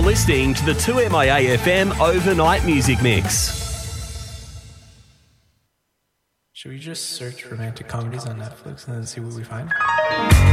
listening to the 2MIA FM Overnight Music Mix. Should we just search romantic comedies on Netflix and then see what we find?